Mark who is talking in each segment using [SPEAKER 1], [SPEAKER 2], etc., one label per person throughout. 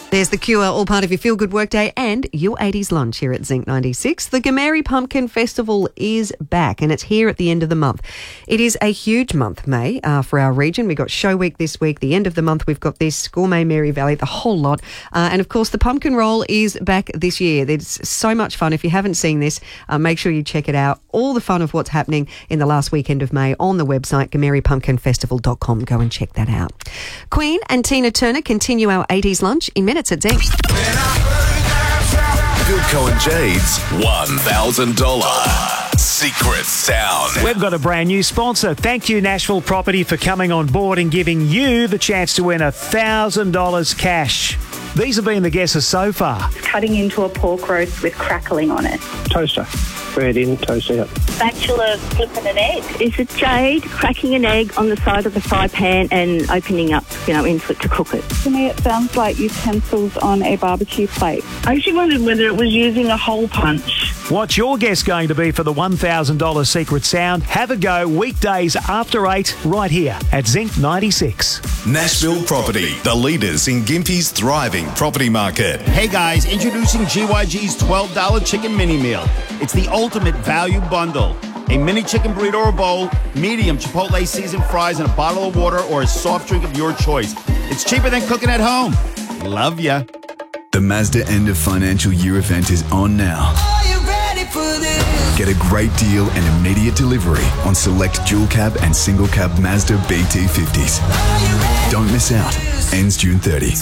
[SPEAKER 1] There's The Cure, all part of your feel-good workday and your 80s lunch here at Zinc 96. The Gameri Pumpkin Festival is back and it's here at the end of the month. It is a huge month, May, for our region. We've got Show Week this week. The end of the month, we've got this, Gourmet Mary Valley, the whole lot. And, of course, the Pumpkin Roll is back this year. It's so much fun. If you haven't seen this, make sure you check it out. All the fun of what's happening in the last weekend of May on the website, GameriPumpkinFestival.com. Go and check that out. Queen and Tina Turner continue our 80s lunch in minutes at Zinc.
[SPEAKER 2] Philco and Jade's $1,000 secret sound.
[SPEAKER 3] We've got a brand new sponsor. Thank you, Nashville Property, for coming on board and giving you the chance to win $1,000 cash. These have been the guesses so far.
[SPEAKER 4] Cutting into a pork roast with crackling on it.
[SPEAKER 5] Toaster. Bread in, toast out.
[SPEAKER 4] Spatula flipping an egg.
[SPEAKER 6] Is it Jade cracking an egg on the side of the fry pan and opening up, into it to cook it?
[SPEAKER 4] To me, it sounds like utensils on a barbecue plate.
[SPEAKER 7] I actually wondered whether it was using a hole punch.
[SPEAKER 3] What's your guess going to be for the $1,000 secret sound? Have a go weekdays after 8 right here at Zinc 96.
[SPEAKER 2] Nashville Property, the leaders in Gympie's thriving property market.
[SPEAKER 8] Hey guys, introducing GYG's $12 chicken mini meal. It's the ultimate value bundle. A mini chicken burrito or bowl, medium Chipotle seasoned fries, and a bottle of water or a soft drink of your choice. It's cheaper than cooking at home. Love ya.
[SPEAKER 9] The Mazda end of financial year event is on now.
[SPEAKER 10] Are you ready for this?
[SPEAKER 9] Get a great deal and immediate delivery on select dual cab and single cab Mazda BT50s. Don't miss out. Ends June 30.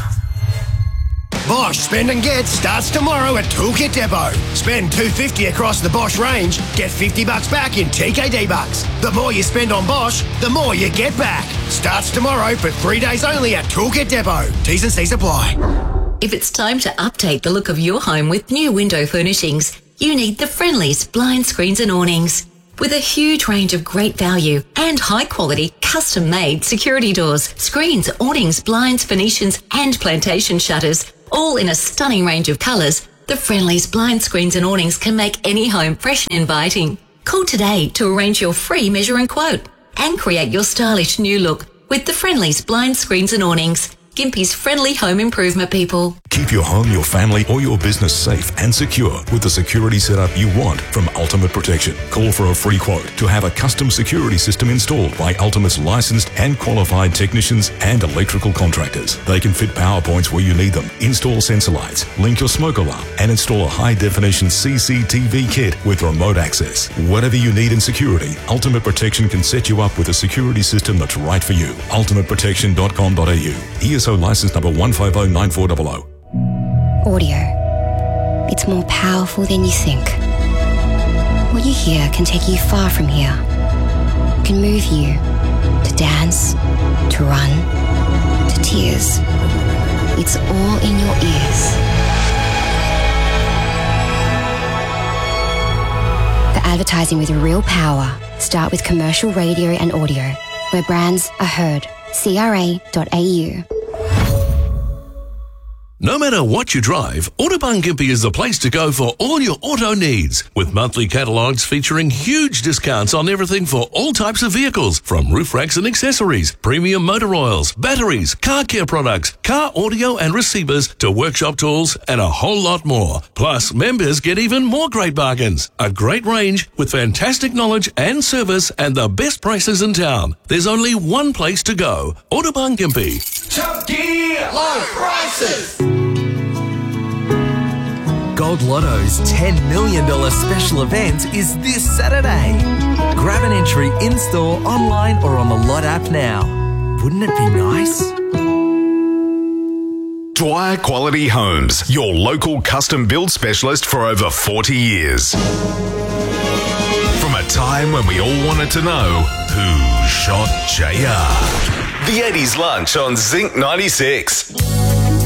[SPEAKER 11] Bosch Spend and Get starts tomorrow at Toolkit Depot. Spend $250 across the Bosch range, get $50 back in TKD bucks. The more you spend on Bosch, the more you get back. Starts tomorrow for 3 days only at Toolkit Depot. T's and C's apply.
[SPEAKER 12] If it's time to update the look of your home with new window furnishings, you need the Friendly's Blind Screens and Awnings. With a huge range of great value and high-quality, custom-made security doors, screens, awnings, blinds, Venetians and plantation shutters, all in a stunning range of colours, the Friendly's Blind Screens and Awnings can make any home fresh and inviting. Call today to arrange your free measure and quote and create your stylish new look with the Friendly's Blind Screens and Awnings. Gympie's friendly home improvement people.
[SPEAKER 13] Keep your home, your family or your business safe and secure with the security setup you want from Ultimate Protection. Call for a free quote to have a custom security system installed by Ultimate's licensed and qualified technicians and electrical contractors. They can fit power points where you need them, install sensor lights, link your smoke alarm and install a high-definition CCTV kit with remote access. Whatever you need in security, Ultimate Protection can set you up with a security system that's right for you. ultimateprotection.com.au. ESO license number 1509400.
[SPEAKER 14] Audio. It's more powerful than you think. What you hear can take you far from here. It can move you to dance, to run, to tears. It's all in your ears. For advertising with real power, start with commercial radio and audio, where brands are heard. CRA.au.
[SPEAKER 15] No matter what you drive, Autobahn Gympie is the place to go for all your auto needs. With monthly catalogues featuring huge discounts on everything for all types of vehicles, from roof racks and accessories, premium motor oils, batteries, car care products, car audio and receivers, to workshop tools and a whole lot more. Plus, members get even more great bargains. A great range with fantastic knowledge and service and the best prices in town. There's only one place to go. Autobahn Gympie.
[SPEAKER 10] Top Gear Low Prices.
[SPEAKER 16] Gold Lotto's $10 million special event is this Saturday. Grab an entry in-store, online or on the Lot app now. Wouldn't it be nice?
[SPEAKER 2] Dwyer Quality Homes, your local custom build specialist for over 40 years. From a time when we all wanted to know who shot JR. The 80s lunch on Zinc 96.